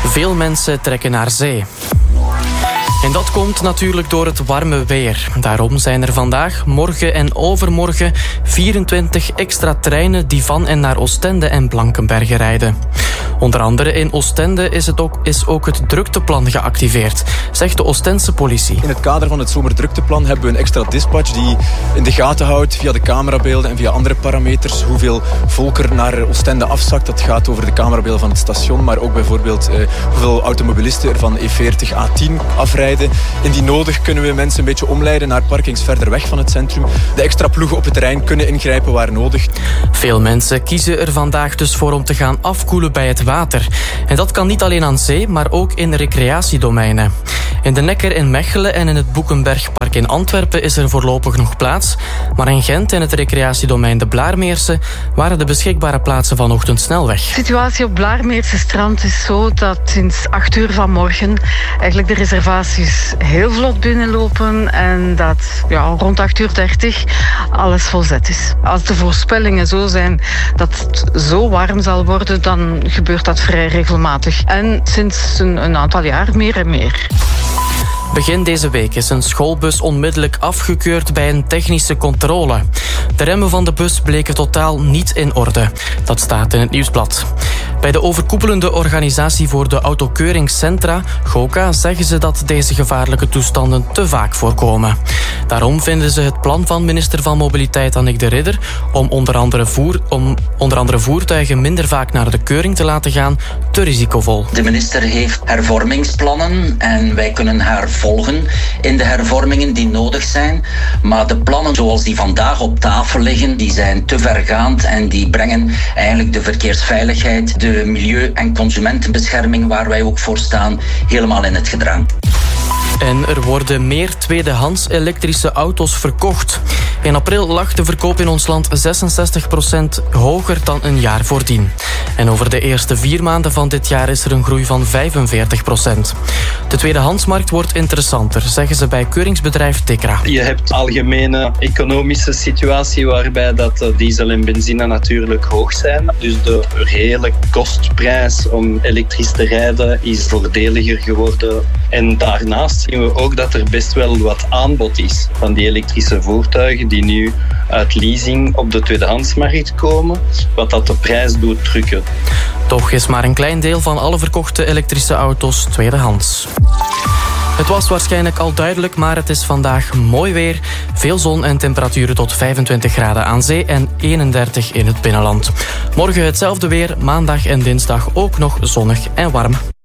Veel mensen trekken naar zee. En dat komt natuurlijk door het warme weer. Daarom zijn er vandaag, morgen en overmorgen 24 extra treinen die van en naar Oostende en Blankenberge rijden. Onder andere in Oostende is ook het drukteplan geactiveerd, zegt de Oostense politie. In het kader van het zomerdrukteplan hebben we een extra dispatch die in de gaten houdt via de camerabeelden en via andere parameters hoeveel volk er naar Oostende afzakt. Dat gaat over de camerabeelden van het station, maar ook bijvoorbeeld hoeveel automobilisten er van E40 A10 afrijden. Indien nodig kunnen we mensen een beetje omleiden naar parkings verder weg van het centrum. De extra ploegen op het terrein kunnen ingrijpen waar nodig. Veel mensen kiezen er vandaag dus voor om te gaan afkoelen bij het water. En dat kan niet alleen aan zee, maar ook in recreatiedomeinen. In de Nekker in Mechelen en in het Boekenbergpark in Antwerpen is er voorlopig nog plaats. Maar in Gent en het recreatiedomein de Blaarmeerse waren de beschikbare plaatsen vanochtend snel weg. De situatie op Blaarmeerse strand is zo dat sinds 8 uur vanmorgen eigenlijk de reservaties heel vlot binnenlopen en dat rond 8:30 alles volzet is. Als de voorspellingen zo zijn dat het zo warm zal worden, dan gebeurt dat vrij regelmatig. En sinds een aantal jaar meer en meer. Begin deze week is een schoolbus onmiddellijk afgekeurd bij een technische controle. De remmen van de bus bleken totaal niet in orde. Dat staat in het nieuwsblad. Bij de overkoepelende organisatie voor de autokeuringscentra, GOCA, zeggen ze dat deze gevaarlijke toestanden te vaak voorkomen. Daarom vinden ze het plan van minister van Mobiliteit Annick de Ridder om onder andere voertuigen minder vaak naar de keuring te laten gaan te risicovol. De minister heeft hervormingsplannen en wij kunnen haar volgen in de hervormingen die nodig zijn. Maar de plannen zoals die vandaag op tafel liggen, die zijn te vergaand en die brengen eigenlijk de verkeersveiligheid, de milieu- en consumentenbescherming, waar wij ook voor staan, helemaal in het gedrang. En er worden meer tweedehands elektrische auto's verkocht. In april lag de verkoop in ons land 66% hoger dan een jaar voordien. En over de eerste 4 maanden van dit jaar is er een groei van 45%. De tweedehandsmarkt wordt interessanter, zeggen ze bij keuringsbedrijf Dekra. Je hebt algemene economische situatie waarbij dat diesel en benzine natuurlijk hoog zijn. Dus de reële kostprijs om elektrisch te rijden is voordeliger geworden. En daarnaast zien we ook dat er best wel wat aanbod is van die elektrische voertuigen die nu uit leasing op de tweedehandsmarkt komen, wat dat de prijs doet drukken. Toch is maar een klein deel van alle verkochte elektrische auto's tweedehands. Het was waarschijnlijk al duidelijk, maar het is vandaag mooi weer. Veel zon en temperaturen tot 25 graden aan zee en 31 in het binnenland. Morgen hetzelfde weer, maandag en dinsdag ook nog zonnig en warm.